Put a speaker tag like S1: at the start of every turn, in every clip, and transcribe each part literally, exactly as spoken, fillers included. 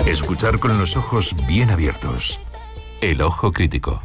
S1: Escuchar con los ojos bien abiertos. El ojo crítico.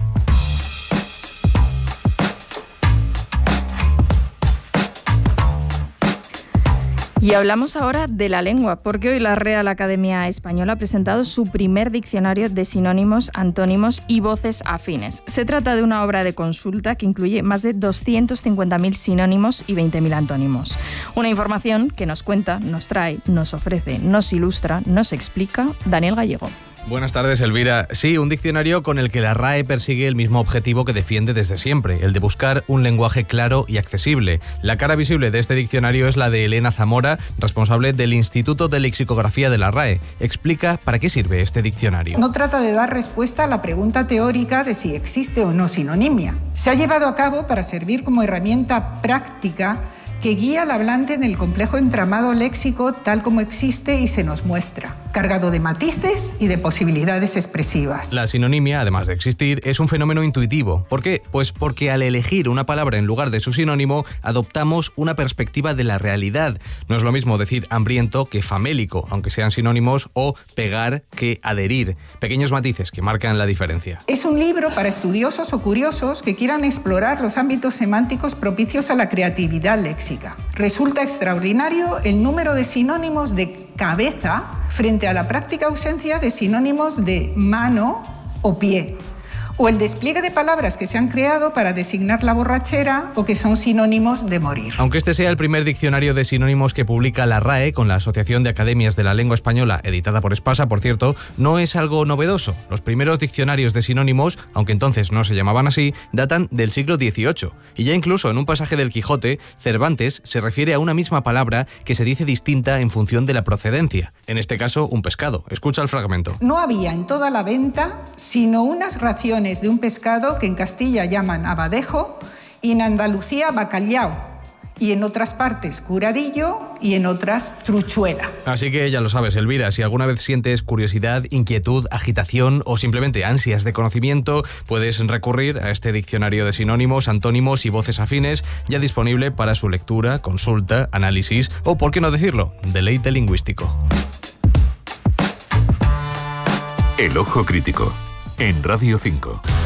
S2: Y hablamos ahora de la lengua, porque hoy la Real Academia Española ha presentado su primer diccionario de sinónimos, antónimos y voces afines. Se trata de una obra de consulta que incluye más de doscientos cincuenta mil sinónimos y veinte mil antónimos. Una información que nos cuenta, nos trae, nos ofrece, nos ilustra, nos explica Daniel Gallego.
S3: Buenas tardes, Elvira. Sí, un diccionario con el que la R A E persigue el mismo objetivo que defiende desde siempre, el de buscar un lenguaje claro y accesible. La cara visible de este diccionario es la de Elena Zamora, responsable del Instituto de Lexicografía de la R A E. Explica para qué sirve este diccionario.
S4: No trata de dar respuesta a la pregunta teórica de si existe o no sinonimia. Se ha llevado a cabo para servir como herramienta práctica que guía al hablante en el complejo entramado léxico tal como existe y se nos muestra, cargado de matices y de posibilidades expresivas.
S3: La sinonimia, además de existir, es un fenómeno intuitivo. ¿Por qué? Pues porque al elegir una palabra en lugar de su sinónimo, adoptamos una perspectiva de la realidad. No es lo mismo decir hambriento que famélico, aunque sean sinónimos, o pegar que adherir. Pequeños matices que marcan la diferencia.
S4: Es un libro para estudiosos o curiosos que quieran explorar los ámbitos semánticos propicios a la creatividad léxica. Resulta extraordinario el número de sinónimos de cabeza frente a la práctica ausencia de sinónimos de mano o pie, o el despliegue de palabras que se han creado para designar la borrachera o que son sinónimos de morir.
S3: Aunque este sea el primer diccionario de sinónimos que publica la R A E con la Asociación de Academias de la Lengua Española, editada por Espasa, por cierto, no es algo novedoso. Los primeros diccionarios de sinónimos, aunque entonces no se llamaban así, datan del siglo dieciocho. Y ya incluso en un pasaje del Quijote, Cervantes se refiere a una misma palabra que se dice distinta en función de la procedencia. En este caso, un pescado. Escucha el fragmento.
S4: No había en toda la venta sino unas raciones de un pescado que en Castilla llaman abadejo y en Andalucía bacalao, y en otras partes curadillo y en otras truchuela.
S3: Así que ya lo sabes, Elvira, si alguna vez sientes curiosidad, inquietud, agitación o simplemente ansias de conocimiento, puedes recurrir a este diccionario de sinónimos, antónimos y voces afines, ya disponible para su lectura, consulta, análisis o, por qué no decirlo, deleite lingüístico.
S1: El ojo crítico, en Radio cinco.